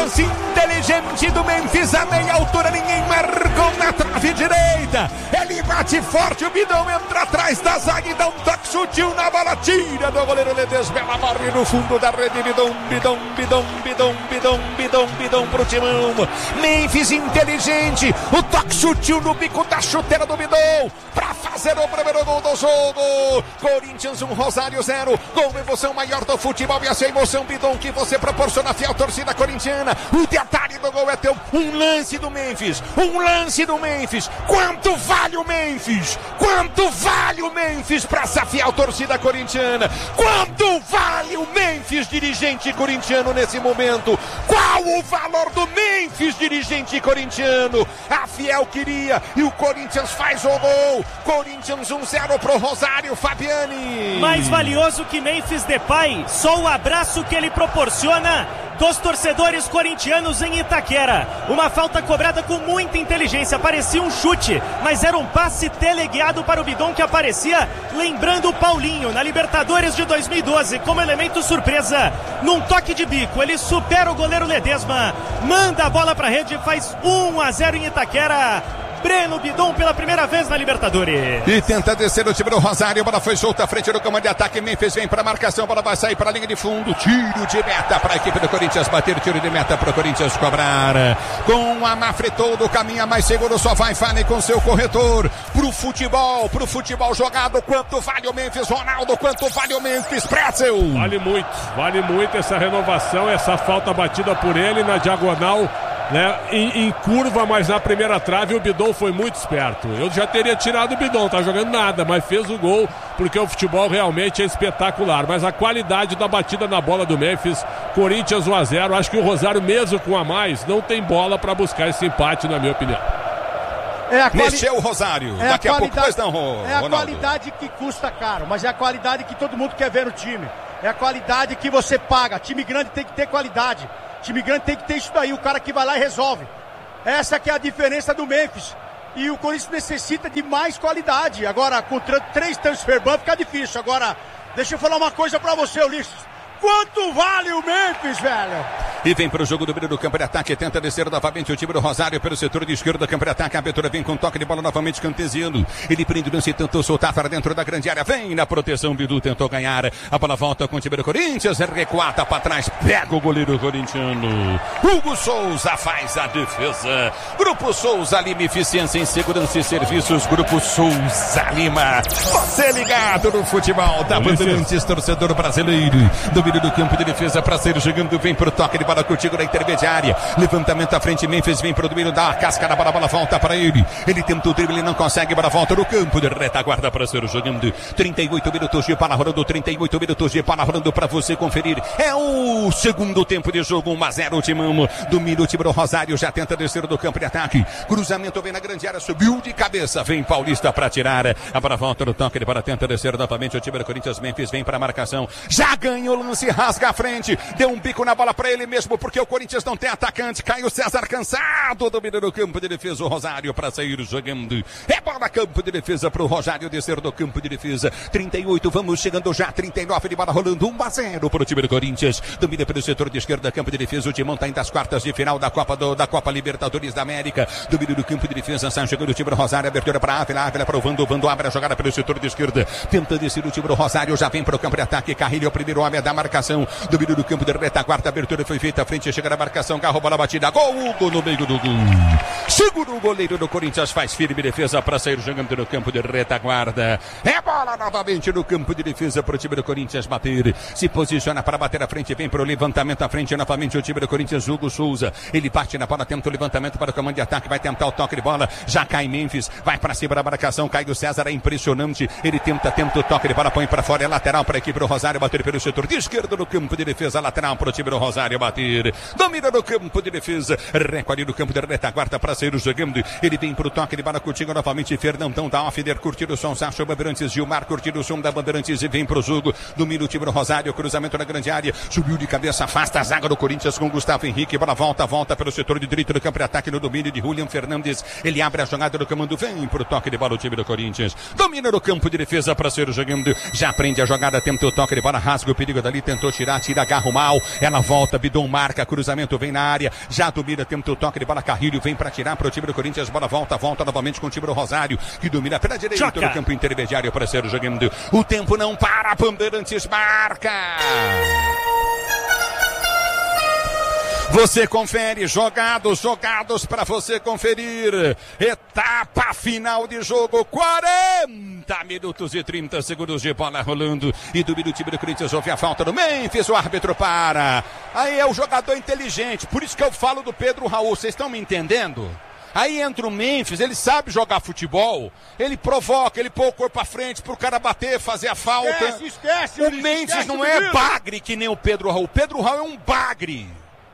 lance inteligente do Memphis, a meia altura, ninguém marcou na trave direita. Ele bate forte, o Bidon entra atrás da zaga e dá um toque sutil na bola, tira do goleiro Ledesma, ela morre no fundo da rede. Bidon pro timão. Memphis inteligente, o toque sutil no bico da chuteira do Bidon pra fazer o primeiro gol do jogo. Corinthians 1, Rosário 0. Com emoção maior do futebol e essa emoção, Bidon, que você proporciona a fiel torcida corintiana. O detalhe do gol é teu. Um lance do Memphis. Quanto vale o Memphis? Quanto vale o Memphis pra essa fiel torcida corintiana? Quanto vale o Memphis, dirigente corintiano, nesse momento? Qual o valor do Memphis, dirigente corintiano? A fiel queria e o Corinthians faz o gol. Corinthians 1-0 pro Rosário, Fabiani. Mais valioso que Memphis Depay, só o abraço que ele proporciona dos torcedores corintianos em Itaquera. Uma falta cobrada com muita inteligência, parecia um chute, mas era um passe teleguiado para o Bidon, que aparecia lembrando o Paulinho na Libertadores de 2012 como elemento surpresa. Num toque de bico, ele supera o goleiro Ledesma, manda a bola para a rede e faz 1-0 em Itaquera. Breno Bidon pela primeira vez na Libertadores. E tenta descer o time do Rosário, a bola foi solta à frente do comando de ataque, Memphis vem para a marcação, a bola vai sair para a linha de fundo, tiro de meta para a equipe do Corinthians bater, tiro de meta para o Corinthians cobrar. Com a Mafre todo caminha mais seguro, só vai, fale com seu corretor. Pro futebol jogado, quanto vale o Memphis, Ronaldo, quanto vale o Memphis, Pretzel? Vale muito essa renovação, essa falta batida por ele na diagonal, né, em curva, mas na primeira trave o Bidon foi muito esperto. Eu já teria tirado o Bidon, tá jogando nada, mas fez o gol, porque o futebol realmente é espetacular. Mas a qualidade da batida na bola do Memphis, Corinthians 1-0, acho que o Rosário, mesmo com a mais, não tem bola para buscar esse empate, na minha opinião. Mexeu o Rosário, daqui a pouco pois não, Ronaldo. É a qualidade que custa caro, mas é a qualidade que todo mundo quer ver no time. É a qualidade que você paga. Time grande tem que ter qualidade. Time grande tem que ter isso daí, o cara que vai lá e resolve. Essa que é a diferença do Memphis. E o Corinthians necessita de mais qualidade. Agora, com 3 transfer ban fica difícil. Agora, deixa eu falar uma coisa pra você, Ulisses. Quanto vale o Memphis, velho? E vem para o jogo do meio do campo de ataque, tenta descer novamente o time do Rosário pelo setor de esquerda do campo de ataque, a abertura vem com toque de bola novamente Cantesiano, ele prende o lance e tentou soltar para dentro da grande área, vem na proteção, Bidu tentou ganhar, a bola volta com o time do Corinthians, recuata para trás, pega o goleiro corintiano, Hugo Souza faz a defesa, Grupo Souza Lima, eficiência em segurança e serviços, Grupo Souza Lima, você ligado no futebol da Bandeirantes, torcedor brasileiro, domínio do campo de defesa para ser jogando, vem pro toque de bola contigo na intermediária, levantamento à frente, Memphis vem pro domínio da casca da bola, a bola volta para ele tenta o drible, ele não consegue, bola volta no campo de retaguarda para ser jogando, 38 minutos de bola rolando, 38 minutos de bola rolando para você conferir, é o segundo tempo de jogo, 1-0 o timão, domínio o time do Rosário, já tenta descer do campo de ataque, cruzamento vem na grande área, subiu de cabeça, vem Paulista para tirar, a bola volta no toque de bola, tenta descer novamente o time do Corinthians, Memphis vem para a marcação, já ganhou o lance, rasga a frente, deu um bico na bola para ele mesmo, porque o Corinthians não tem atacante, Caio César cansado, domina no campo de defesa, o Rosário para sair jogando, é bola campo de defesa para o Rosário descer do campo de defesa, 38, vamos chegando já, 39 de bola rolando, 1-0 para o time do Corinthians, domina pelo setor de esquerda, campo de defesa, o Timão está indo às quartas de final da Copa Libertadores da América, domina do campo de defesa, sai chegando o time do Rosário, abertura para Ávila para o Vando abre a jogada pelo setor de esquerda, tenta descer o time do Rosário, já vem para o campo de ataque, Carrilho é o primeiro homem da marcação, domínio do campo de retaguarda, abertura foi feita à frente, chega na marcação, carro, bola batida, gol no meio do gol, segura o goleiro do Corinthians, faz firme defesa para sair jogando no campo de retaguarda, é bola novamente no campo de defesa para o time do Corinthians bater, se posiciona para bater à frente, vem para o levantamento à frente, novamente o time do Corinthians, Hugo Souza, ele parte na bola, tenta o levantamento para o comando de ataque, vai tentar o toque de bola, já cai Memphis, vai para cima da marcação, Caio César é impressionante, ele tenta o toque de bola, põe para fora, é lateral para a equipe do Rosário, bater pelo setor de esquerda no campo de defesa, lateral para o time do Rosário bater, domina no campo de defesa, recolhe no campo de retaguarda para sair jogando, ele vem pro toque de bola contigo novamente, Fernandão da Offeder, curtindo o som, Sacha Bandeirantes, Gilmar curtindo o som da Bandeirantes e vem pro jogo, domina o time do Rosário, cruzamento na grande área, subiu de cabeça, afasta a zaga do Corinthians com Gustavo Henrique. Bola volta pelo setor de direito do campo de ataque no domínio de Julian Fernandes. Ele abre a jogada do comando, vem pro toque de bola o time do Corinthians. Domina no campo de defesa para ser jogando. Já prende a jogada, tenta o toque de bola, rasga o perigo dali, tentou tirar, agarra o mal. Ela volta, Bidon marca, cruzamento vem na área. Já domina, tenta o toque de bola, Carrilho vem para tirar para o time do Corinthians. Bola volta novamente com o time do Rosário, que domina pela direita do campo intermediário para ser jogando. O tempo não para, Bandeirantes marca. Você confere, jogados para você conferir. Etapa final de jogo, 40 minutos e 30 segundos de bola rolando. E do time do Corinthians houve a falta do Memphis, o árbitro para. Aí é o jogador inteligente, por isso que eu falo do Pedro Raul, vocês estão me entendendo? Aí entra o Memphis, ele sabe jogar futebol, ele provoca, ele põe o corpo à frente pro cara bater, fazer a falta. Esquece, o Memphis não é bagre que nem o Pedro Raul. O Pedro Raul é um bagre.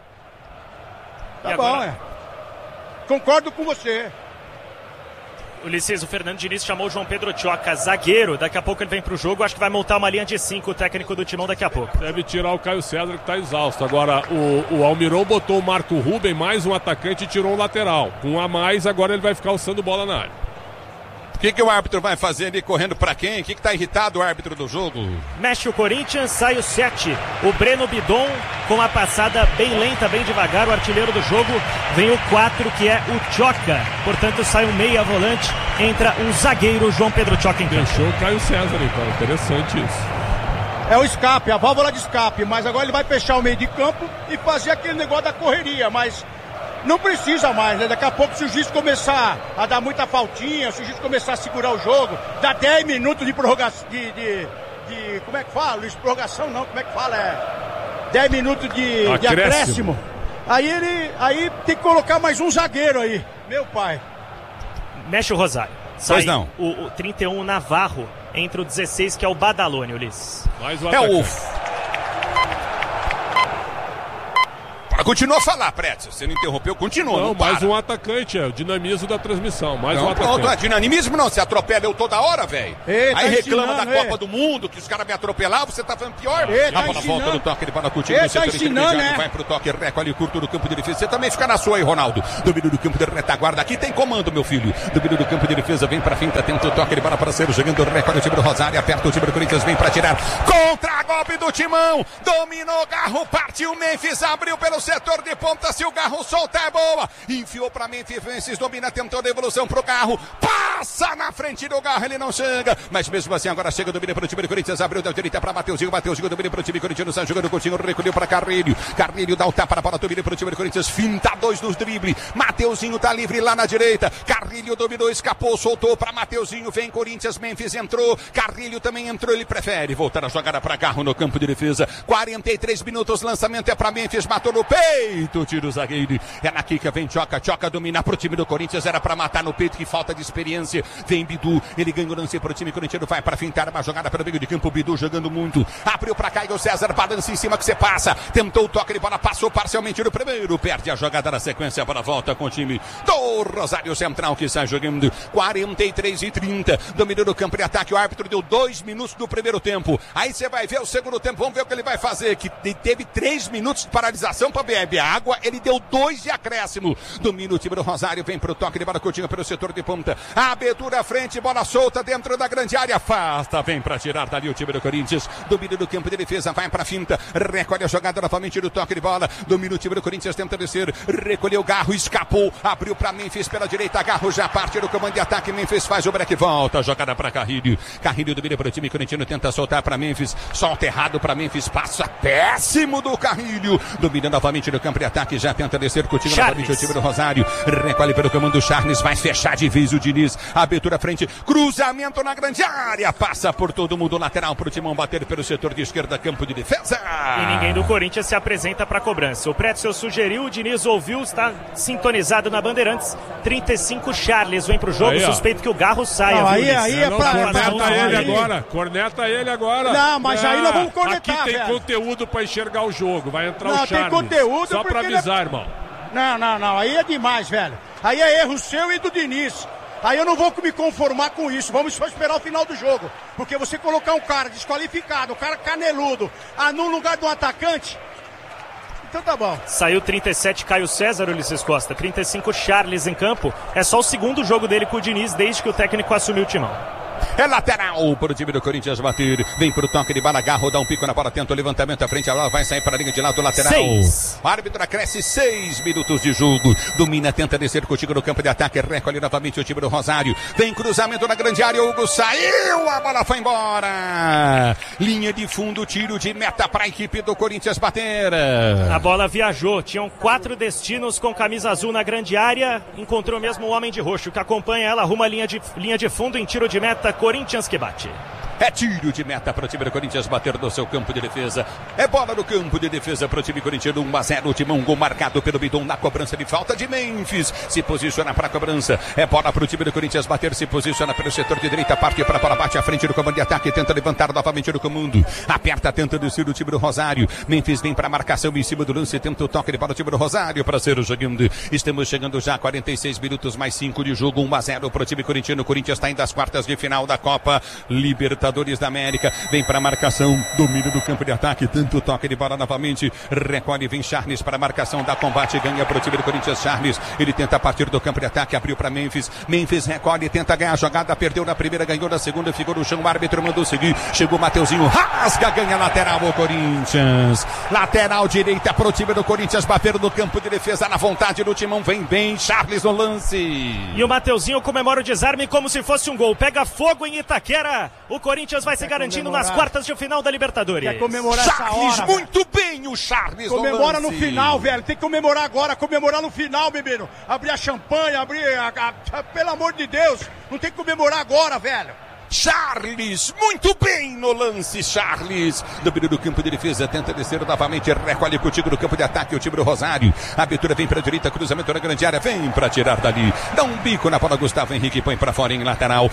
Tá bom, concordo com você. Ulisses, o Fernando Diniz chamou o João Pedro Tchoca, zagueiro. Daqui a pouco ele vem pro jogo. Acho que vai montar uma linha de 5, o técnico do Timão daqui a pouco. Deve tirar o Caio César, que tá exausto. Agora, o Almirão botou o Marco Ruben, mais um atacante, e tirou um lateral. Com um a mais, agora ele vai ficar alçando bola na área. O que o árbitro vai fazer ali, correndo pra quem? O que tá irritado o árbitro do jogo? Mexe o Corinthians, sai o 7. O Breno Bidon com a passada bem lenta, bem devagar. O artilheiro do jogo vem o 4, que é o Tchoca. Portanto, sai um meia volante, entra um zagueiro, João Pedro Tchoca em campo. Deixou o Caio César, então. Interessante isso. É o escape, a válvula de escape. Mas agora ele vai fechar o meio de campo e fazer aquele negócio da correria. Mas não precisa mais, né? Daqui a pouco, se o juiz começar a dar muita faltinha, se o juiz começar a segurar o jogo, dá 10 minutos de prorrogação, como é que fala, Luiz? Prorrogação não, como é que fala? 10 minutos de acréscimo. Aí tem que colocar mais um zagueiro aí, meu pai. Mexe o Rosário. Pois não. O 31, Navarro, entre o 16, que é o Badalone, Ulisses. Mais um atacante. Continua a falar, Prédio. Você não interrompeu, continua. Não, mais um atacante, o dinamismo da transmissão. Mais um atacante. Não é dinamismo, não. Você atropela eu toda hora, velho. Aí reclama da Copa do Mundo, que os caras me atropelavam, você tá falando pior. A bola volta do toque, ele vai na curtida do setor intermediário, né? Vai pro toque, reco ali, curto do campo de defesa. Você também fica na sua aí, Ronaldo. Domínio do campo de retaguarda. Aqui tem comando, meu filho. Domínio do campo de defesa, vem pra finta, tenta o toque, ele vai para ser jogando reco ali, o time do Rosário, aperta o time do Corinthians, vem pra tirar. Contra-golpe do Timão. Dominou, Garro, partiu, Memphis, abriu pelo setor de ponta. Se o Garro solta é boa, enfiou pra Memphis, domina, tentou devolução pro Garro, passa na frente do Garro, ele não chega, mas mesmo assim agora chega, domina pro time do Corinthians, abriu da direita pra Mateuzinho, domina pro time corintiano, sai jogando o Coutinho, recolheu pra Carrilho dá o tapa na bola, domina pro time do Corinthians, finta 2 nos dribles, Mateuzinho tá livre lá na direita, Carrilho dominou, escapou, soltou pra Mateuzinho, vem Corinthians, Memphis entrou, Carrilho também entrou, ele prefere voltar a jogada pra Garro no campo de defesa, 43 minutos, lançamento é pra Memphis, matou no peito, tira o zagueiro, é na Kika, vem Tchoca domina pro time do Corinthians, era pra matar no peito, que falta de experiência, vem Bidu, ele ganha o lance pro time corintiano, vai pra fintar uma jogada pelo meio de campo, Bidu jogando muito, abriu pra Caio César, balança em cima que você passa, tentou o toque de bola, passou parcialmente no primeiro, perde a jogada na sequência, a bola volta com o time do Rosário Central, que sai jogando 43 e 30, dominou no campo de ataque, o árbitro deu 2 minutos do primeiro tempo, aí você vai ver o segundo tempo, vamos ver o que ele vai fazer, que teve 3 minutos de paralisação pra beber água, ele deu 2 de acréscimo, domina o time do Rosário, vem pro toque de bola, Coutinho pelo setor de ponta, abertura à frente, bola solta dentro da grande área, afasta, vem pra tirar dali o time do Corinthians, domina do campo de defesa, vai pra finta, recolhe a jogada novamente do toque de bola, domina o time do Corinthians, tenta descer, recolheu Garro, escapou, abriu pra Memphis pela direita, Garro já parte do comando de ataque, Memphis faz o break, volta, jogada pra Carrilho domina pro time corintiano, tenta soltar pra Memphis, solta errado pra Memphis, passa péssimo do Carrilho, domina novamente no campo de ataque, já tenta descer, Coutinho novamente o time do Rosário, recolhe pelo comando Charles, vai fechar de vez o Diniz, abertura à frente, cruzamento na grande área, passa por todo mundo, lateral pro Timão bater pelo setor de esquerda, campo de defesa. E ninguém do Corinthians se apresenta pra cobrança. O Pretzel sugeriu, o Diniz ouviu, está sintonizado na Bandeirantes, 35 Charles, vem pro jogo, aí, suspeito que o Garro saia. Não, aí é pra... Corneta ele agora. Não, mas aí nós vamos cornetar, aqui tem velho. conteúdo pra enxergar o jogo, vai entrar o Charles. Não, tem conteúdo. Só pra avisar, irmão. Não, aí é demais, velho. Aí é erro seu e do Diniz. Aí eu não vou me conformar com isso. Vamos só esperar o final do jogo. Porque você colocar um cara desqualificado, um cara caneludo, num lugar de um atacante, Então tá bom. Saiu 37 Caio César, Ulisses Costa, 35 Charles em campo. É só o segundo jogo dele com o Diniz desde que o técnico assumiu o timão. É lateral para o time do Corinthians bater. Vem para o toque de bola, agarra, dá um pico na bola, tenta o levantamento à frente, ela vai sair para a linha de lado lateral. 6. O árbitro acresce 6 minutos de jogo. Domina, tenta descer contigo no campo de ataque. Recolhe novamente o time do Rosário. Vem cruzamento na grande área. Hugo saiu, a bola foi embora. Linha de fundo, tiro de meta para a equipe do Corinthians bater. A bola viajou. Tinham 4 destinos com camisa azul na grande área. Encontrou mesmo o homem de roxo que acompanha ela. Arruma a linha de fundo em tiro de meta. Corinthians que bate. É tiro de meta para o time do Corinthians bater no seu campo de defesa. É bola no campo de defesa para o time corintiano. 1-0, o timão, gol marcado pelo Bidon na cobrança de falta de Memphis. Se posiciona para a cobrança. É bola para o time do Corinthians bater. Se posiciona pelo setor de direita. Parte para a bola, bate à frente do comando de ataque. Tenta levantar novamente no comando. Aperta, tenta descer o time do Rosário. Memphis vem para a marcação em cima do lance. Tenta o toque de bola o time do Rosário para ser o jogando. Estamos chegando já a 46 minutos mais 5 de jogo. 1-0 para o time corintiano. O Corinthians está indo às quartas de final da Copa Libertadores da América, vem para a marcação, domínio do campo de ataque, tanto toque de bola novamente, recolhe, vem Charles para a marcação, dá combate, ganha para o time do Corinthians. Charles, ele tenta partir do campo de ataque, abriu para Memphis, recolhe, tenta ganhar a jogada, perdeu na primeira, ganhou na segunda, ficou no chão, o árbitro mandou seguir, chegou Mateuzinho, rasga, ganha lateral o Corinthians, lateral direita para o time do Corinthians, bater no campo de defesa, na vontade do timão, vem bem Charles no lance. E o Mateuzinho comemora o desarme como se fosse um gol, pega fogo em Itaquera, o Corinthians vai se garantindo nas quartas de final da Libertadores. Quer comemorar Charles, essa hora, muito bem o Charles. Comemora no final, velho. Tem que comemorar agora, comemorar no final, menino. Abrir a champanhe, pelo amor de Deus. Não tem que comemorar agora, velho. Charles, muito bem no lance, Charles, domínio do campo de defesa, tenta descer novamente, recolhe contigo no campo de ataque, o time do Rosário, a abertura vem para a direita, cruzamento na grande área, vem para tirar dali, dá um bico na bola, Gustavo Henrique põe para fora em lateral,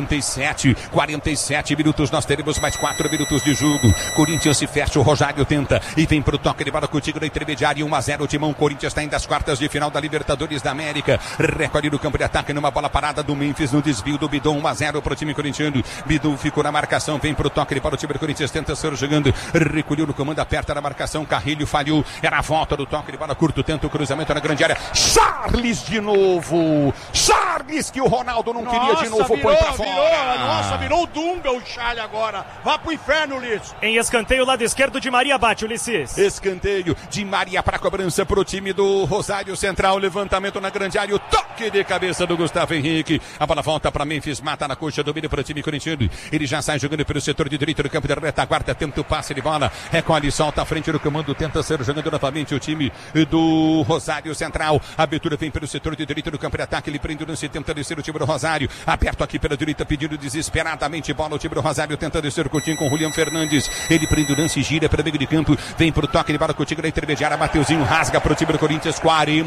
47 minutos, nós teremos mais 4 minutos de jogo, Corinthians se fecha, o Rosário tenta, e vem para o toque de bola contigo na intermediária, 1-0, o timão, Corinthians está indo às quartas de final da Libertadores da América, recolhe no campo de ataque, numa bola parada do Memphis, no desvio do Bidon, 1-0 para o time corintiano. Bidu ficou na marcação, vem pro toque para o time do Corinthians, tenta ser jogando, recolheu no comando, aperta na marcação, Carrilho falhou, era a volta do toque de bola curto, tenta o cruzamento na grande área, Charles de novo, Charles que o Ronaldo não queria de novo, põe pra fora. Virou o Dunga o Charles agora, vá pro inferno, Ulisses. Em escanteio, lado esquerdo de Maria bate, Ulisses. Escanteio de Maria para a cobrança pro time do Rosário Central, levantamento na grande área, o toque de cabeça do Gustavo Henrique, a bola volta para Memphis, mata na coxa, domínio para o time corintiano, ele já sai jogando pelo setor de direito do campo de retaguarda, tenta o passe de bola, recolhe, solta à frente do comando, tenta ser jogando novamente o time do Rosário Central, a abertura vem pelo setor de direito do campo de ataque, ele prende o lance, tenta descer o time do Rosário, aperto aqui pela direita, pedindo desesperadamente bola, o time do Rosário tenta descer o curtinho com o Julián Fernandes, ele prende o lance, gira para o meio de campo, vem pro toque de bola contigo na intermediária, Mateuzinho rasga para o time do Corinthians,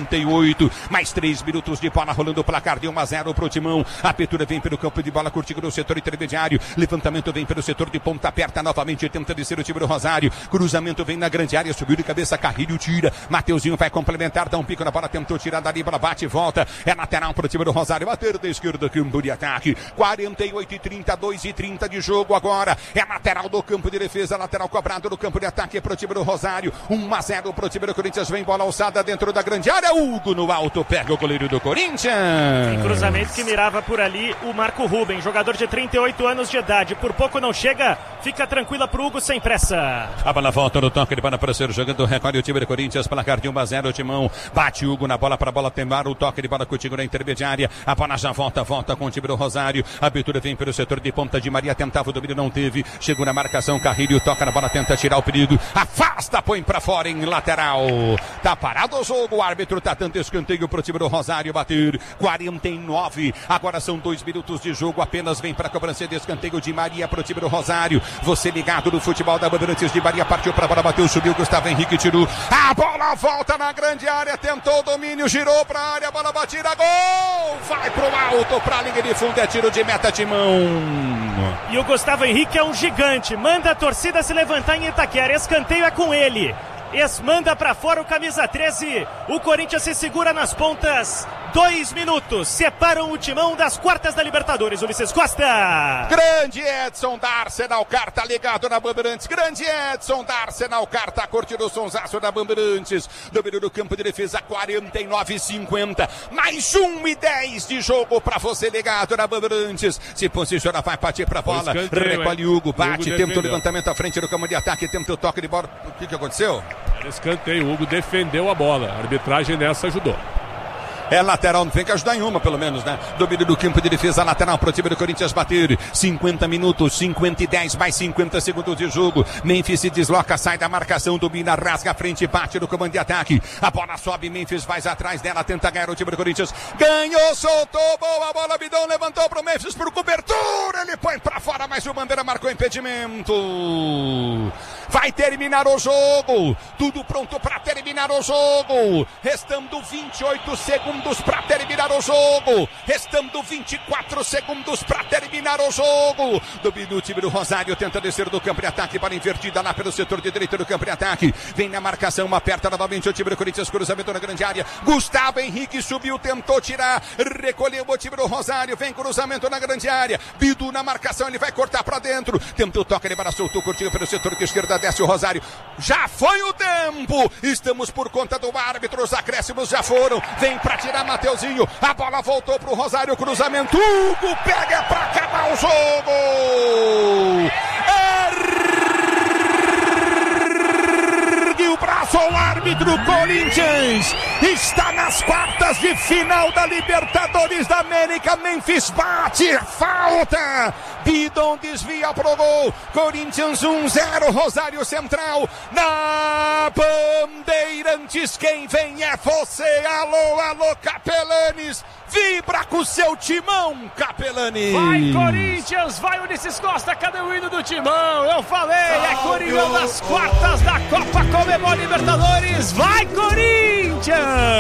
48, mais 3 minutos de bola rolando o placar de 1-0 pro timão, a abertura vem pelo campo de bola contigo no setor intermediário, levantamento vem pelo setor de ponta, aperta novamente, tenta descer o time do Rosário, cruzamento vem na grande área, subiu de cabeça, Carrilho tira, Mateuzinho vai complementar, dá um pico na bola, tentou tirar dali, bola bate e volta, é lateral pro time do Rosário, bater da esquerda, campo de ataque, 48-30, 2:30 de jogo agora, é lateral do campo de defesa, lateral cobrado no campo de ataque pro time do Rosário, 1-0 pro time do Corinthians, vem bola alçada dentro da grande área, Hugo no alto, pega o goleiro do Corinthians. Em cruzamento que mirava por ali o Marco Ruben, jogador de 38 anos de idade, por pouco não chega, fica tranquila pro Hugo sem pressa. A bola volta no toque de bola para ser jogando, recolhe o time do Corinthians, placar de 1-0, o timão, bate Hugo na bola para a bola temar, o toque de bola contigo na intermediária, a bola já volta com o time do Rosário, a abertura vem pelo setor de ponta de Maria, tentava o domínio, não teve, chegou na marcação, Carrilho toca na bola, tenta tirar o perigo, afasta, põe para fora em lateral, tá parado o jogo, o árbitro tá dando escanteio pro time do Rosário bater, 49, agora são 2 minutos de jogo, apenas vem para a cobrança de escanteio de Maria pro time do Rosário, você ligado no futebol da Bandeirantes de Maria, partiu pra bola, bateu, subiu, Gustavo Henrique tirou, a bola volta na grande área, tentou o domínio, girou pra área, a bola batida, gol, vai pro alto, pra linha de fundo, é tiro de meta, timão. E o Gustavo Henrique é um gigante, manda a torcida se levantar em Itaquera, escanteio é com ele. Manda pra fora o camisa 13, o Corinthians se segura nas pontas, 2 minutos separam o Timão das quartas da Libertadores. Ulisses Costa. Grande Edson da Arsenal Car, tá ligado na Bandeirantes. Grande Edson da Arsenal Car, tá curtindo o sonsaço da Bandeirantes. Domínio do campo de defesa, 49,50. Mais 1,10 de jogo pra você ligado na Bandeirantes. Se posiciona, vai partir pra bola. Recolhe Hugo, bate, tenta o levantamento à frente do campo de ataque, tenta o toque de bola. O que aconteceu? Escanteio, o Hugo defendeu a bola. A arbitragem nessa ajudou. É lateral, não tem que ajudar em uma, pelo menos, né? Domínio do campo de defesa, lateral pro time do Corinthians bater. 50 minutos, 50 e 10, mais 50 segundos de jogo. Memphis se desloca, sai da marcação, domina, rasga a frente, bate no comando de ataque. A bola sobe, Memphis vai atrás dela, tenta ganhar o time do Corinthians. Ganhou, soltou, boa bola, Bidon levantou pro Memphis, por cobertura. Ele põe pra fora, mas o Bandeira marcou impedimento. Vai terminar o jogo. Tudo pronto pra terminar o jogo. Restando 28 segundos para terminar o jogo. Restando 24 segundos para terminar o jogo. Domina o time do Rosário, tenta descer do campo de ataque para invertida lá pelo setor de direita do campo de ataque. Vem na marcação, aperta novamente o time do Corinthians, cruzamento na grande área. Gustavo Henrique subiu, tentou tirar, recolheu o time do Rosário, vem cruzamento na grande área. Bidu na marcação, ele vai cortar para dentro. Tentou toque, ele para soltou, curtiu pelo setor de esquerda, desce o Rosário. Já foi o tempo. Estamos por conta do árbitro, os acréscimos já foram. Vem para tirar Mateuzinho, a bola voltou pro Rosário, cruzamento, Hugo pega pra acabar o jogo. Ergue o braço ao árbitro, Corinthians está nas quartas de final da Libertadores da América. Memphis bate, falta, Bidon desvia pro gol. Corinthians 1-0, Rosário Central na Bandeirantes. Quem vem é você. Alô, alô, Capelanes. Vibra com o seu Timão, Capelani. Vai, Corinthians, vai, Ulisses Costa. Cadê o hino do Timão? Eu falei, é Coringão das quartas da Copa Conmebol Libertadores. Vai, Corinthians!